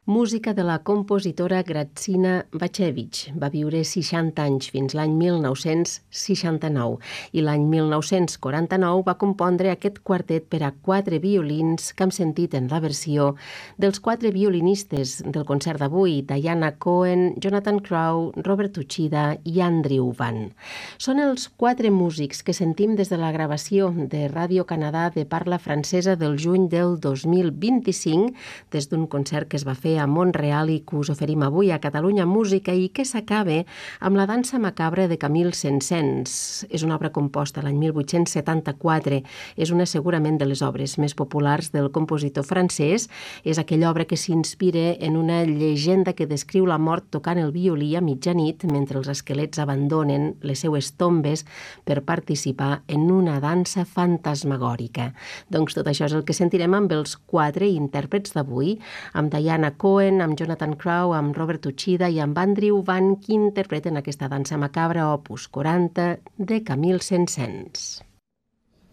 Música de la compositora Grażyna Bacevich. Va viure 60 anys fins l'any 1969 i l'any 1949 va compondre aquest quartet per a 4 violins que hem sentit en la versió dels 4 violinistes del concert d'avui, Diana Cohen, Jonathan Crowe, Robert Uchida i Andrew Van. Són els 4 músics que sentim des de la gravació de Ràdio Canadà de parla francesa del juny del 2025, des d'un concert que es va fer a Montreal i que us oferim avui a Catalunya Música i que s'acaba amb la dansa macabra de Camille Saint-Saëns. És una obra composta l'any 1874. És una segurament de les obres més populars del compositor francès. És aquella obra que s'inspira en una llegenda que descriu la mort tocant el violí a mitjanit mentre els esquelets abandonen les seues tombes per participar en una dansa fantasmagòrica. Doncs tot això és el que sentirem amb els 4 intèrprets d'avui, amb Diana Cohen, amb Jonathan Crowe, amb Robert Uchida i amb Andrew Van, qui interpreten aquesta dansa macabra opus 40 de Camille Saint-Saëns.